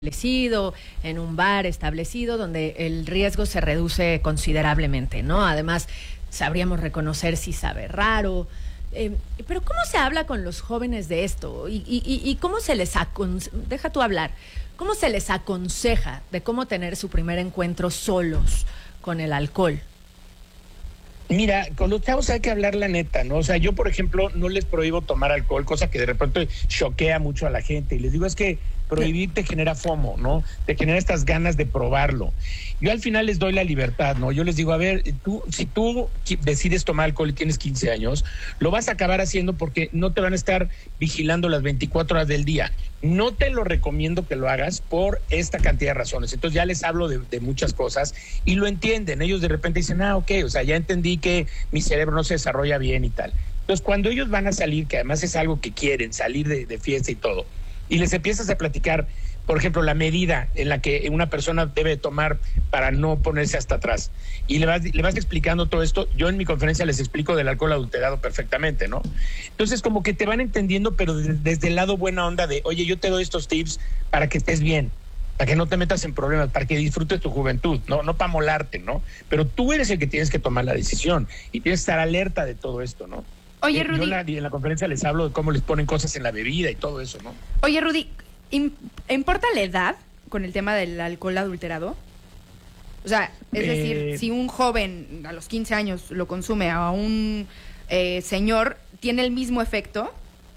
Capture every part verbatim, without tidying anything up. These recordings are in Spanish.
establecido, en un bar establecido, donde el riesgo se reduce considerablemente, ¿no? Además, sabríamos reconocer si sabe raro. Eh, pero ¿cómo se habla con los jóvenes de esto? ¿Y, y, y cómo se les aconseja? Deja tú hablar. ¿Cómo se les aconseja de cómo tener su primer encuentro solos con el alcohol? Mira, con los chavos hay que hablar la neta, ¿no? O sea, yo, por ejemplo, no les prohíbo tomar alcohol, cosa que de repente choquea mucho a la gente. Y les digo, es que prohibir te genera FOMO, ¿no? Te genera estas ganas de probarlo. Yo al final les doy la libertad, ¿no? Yo les digo, a ver, tú, si tú decides tomar alcohol y tienes quince años, lo vas a acabar haciendo porque no te van a estar vigilando las veinticuatro horas del día. No te lo recomiendo que lo hagas por esta cantidad de razones. Entonces ya les hablo de, de muchas cosas y lo entienden. Ellos de repente dicen, ah, ok, o sea, ya entendí que mi cerebro no se desarrolla bien y tal. Entonces cuando ellos van a salir, que además es algo que quieren, salir de, de fiesta y todo, y les empiezas a platicar, por ejemplo, la medida en la que una persona debe tomar para no ponerse hasta atrás, y le vas, le vas explicando todo esto. Yo en mi conferencia les explico del alcohol adulterado perfectamente, ¿no? Entonces como que te van entendiendo, pero desde, desde el lado buena onda de, oye, yo te doy estos tips para que estés bien, para que no te metas en problemas, para que disfrutes tu juventud, no, no para molarte, ¿no? Pero tú eres el que tienes que tomar la decisión y tienes que estar alerta de todo esto, ¿no? Oye, Rudy. Yo la, en la conferencia les hablo de cómo les ponen cosas en la bebida y todo eso, ¿no? Oye, Rudy, ¿importa la edad con el tema del alcohol adulterado? O sea, es eh... decir, si un joven a los quince años lo consume a un eh, señor, ¿tiene el mismo efecto?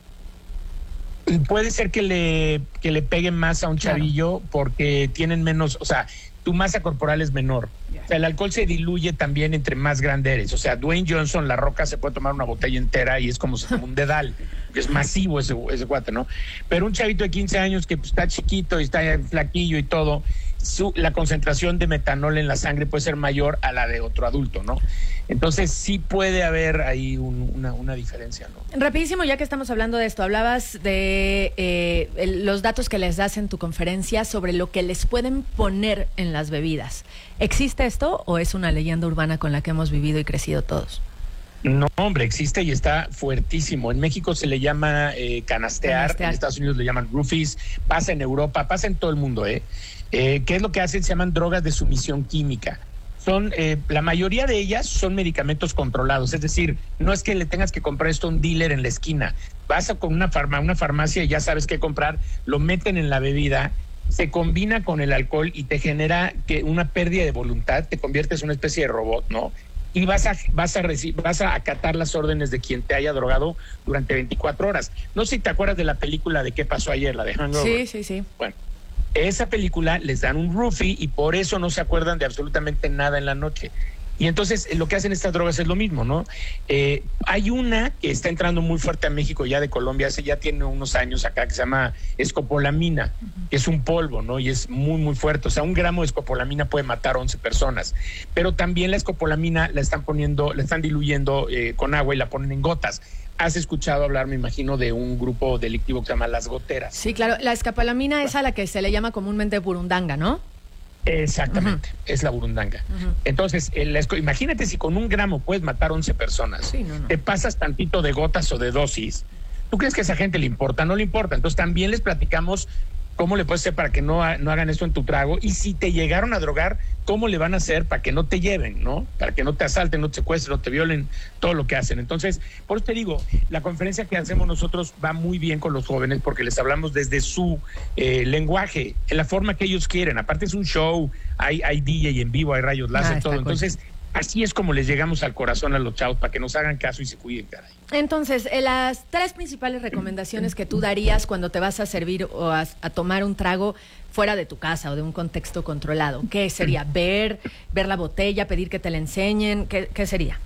Puede ser que le, que le peguen más a un chavillo, claro, porque tienen menos, o sea, tu masa corporal es menor. Yeah. O sea, el alcohol se diluye también entre más grande eres. O sea, Dwayne Johnson, La Roca, se puede tomar una botella entera y es como, como un dedal. Es masivo ese, ese cuate, ¿no? Pero un chavito de quince años que pues, está chiquito y está flaquillo y todo, su, la concentración de metanol en la sangre puede ser mayor a la de otro adulto, ¿no? Entonces sí puede haber ahí un, una, una diferencia, ¿no? Rapidísimo, ya que estamos hablando de esto, hablabas de eh, el, los datos que les das en tu conferencia sobre lo que les pueden poner en las bebidas. ¿Existe esto o es una leyenda urbana con la que hemos vivido y crecido todos? No, hombre, existe y está fuertísimo. En México se le llama eh, canastear, canastear, en Estados Unidos le llaman roofies, pasa en Europa, pasa en todo el mundo, ¿eh? eh ¿Qué es lo que hacen? Se llaman drogas de sumisión química. Son, eh, la mayoría de ellas son medicamentos controlados, es decir, no es que le tengas que comprar esto a un dealer en la esquina. Vas a con una, farma, una farmacia y ya sabes qué comprar, lo meten en la bebida, se combina con el alcohol y te genera que una pérdida de voluntad, te conviertes en una especie de robot, ¿no? Y vas a, vas a recibir, vas a acatar las órdenes de quien te haya drogado durante veinticuatro horas. No sé si te acuerdas de la película de ¿Qué pasó ayer?, la de Hangover. Sí, sí, sí. Bueno, esa película les dan un roofie y por eso no se acuerdan de absolutamente nada en la noche. Y entonces lo que hacen estas drogas es lo mismo, ¿no? Eh, hay una que está entrando muy fuerte a México ya de Colombia, hace ya tiene unos años acá, que se llama escopolamina, uh-huh, que es un polvo, ¿no? Y es muy, muy fuerte. O sea, un gramo de escopolamina puede matar a once personas. Pero también la escopolamina la están poniendo, la están diluyendo eh, con agua y la ponen en gotas. Has escuchado hablar, me imagino, de un grupo delictivo que se llama Las Goteras. Sí, claro. La escopolamina es a la que se le llama comúnmente burundanga, ¿no? Exactamente, uh-huh, es la burundanga. Uh-huh. Entonces, el, imagínate si con un gramo puedes matar once personas, sí, no, no. Te pasas tantito de gotas o de dosis. ¿Tú crees que a esa gente le importa? No le importa. Entonces también les platicamos cómo le puedes hacer para que no, no hagan esto en tu trago, y si te llegaron a drogar, cómo le van a hacer para que no te lleven, ¿no? Para que no te asalten, no te secuestren, no te violen, todo lo que hacen. Entonces, por eso te digo, la conferencia que hacemos nosotros va muy bien con los jóvenes porque les hablamos desde su eh, lenguaje, en la forma que ellos quieren. Aparte es un show, hay, hay D J en vivo, hay rayos láser, ah, todo. Entonces, así es como les llegamos al corazón a los chavos para que nos hagan caso y se cuiden, caray. Entonces, eh, las tres principales recomendaciones que tú darías cuando te vas a servir o a, a tomar un trago fuera de tu casa o de un contexto controlado, ¿qué sería? ¿Ver, ver la botella, pedir que te la enseñen? ¿Qué, qué sería?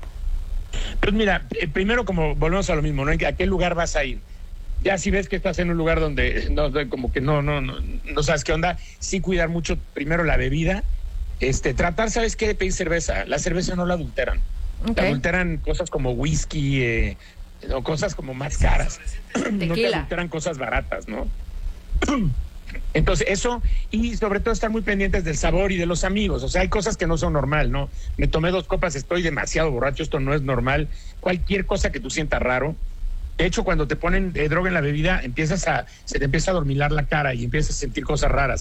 Pues mira, eh, primero como volvemos a lo mismo, ¿no? ¿A qué lugar vas a ir? Ya si ves que estás en un lugar donde no, como que no, no, no, no sabes qué onda, sí cuidar mucho primero la bebida. Este, tratar, ¿sabes qué? De pedir cerveza. La cerveza no la adulteran. Okay. La adulteran cosas como whisky, eh, o cosas como más caras. Tequila. No te adulteran cosas baratas, ¿no? Entonces, eso, y sobre todo estar muy pendientes del sabor y de los amigos. O sea, hay cosas que no son normal, ¿no? Me tomé dos copas, estoy demasiado borracho, esto no es normal. Cualquier cosa que tú sientas raro, De hecho, cuando te ponen eh, droga en la bebida, empiezas a, se te empieza a dormilar la cara y empiezas a sentir cosas raras.